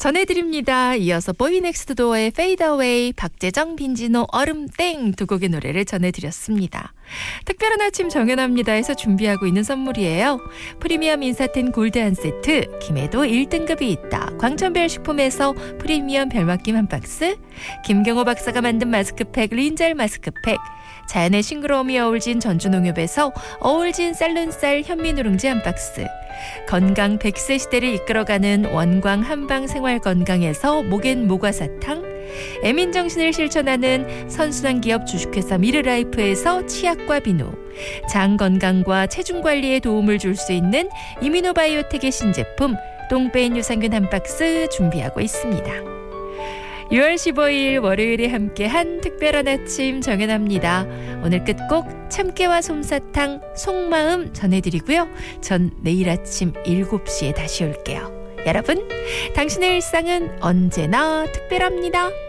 전해드립니다. 이어서 보이넥스트도어의 Fade Away, 박재정, 빈지노, 얼음땡 두 곡의 노래를 전해드렸습니다. 특별한 아침 정연합니다에서 준비하고 있는 선물이에요. 프리미엄 인사텐 골드 한 세트, 김해도 1등급이 있다. 광천별 식품에서 프리미엄 별맛김 한 박스, 김경호 박사가 만든 마스크팩 린젤 마스크팩, 자연의 싱그러움이 어울진 전주농협에서 어울진 쌀눈쌀 현미누룽지 한 박스, 건강 100세 시대를 이끌어가는 원광 한방생활건강에서 목엔 모과사탕, 애민정신을 실천하는 선순환기업 주식회사 미르라이프에서 치약과 비누, 장건강과 체중관리에 도움을 줄 수 있는 이미노바이오텍의 신제품 똥배인 유산균 한 박스 준비하고 있습니다. 6월 15일 월요일에 함께한 특별한 아침 정연합니다. 오늘 끝곡 참깨와 솜사탕 속마음 전해드리고요. 전 내일 아침 7시에 다시 올게요. 여러분, 당신의 일상은 언제나 특별합니다.